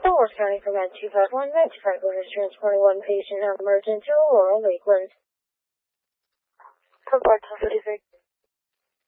Orange County for Med 251, Med 251 is transporting one patient on emergent to Aurora Lakeland. Report 1053.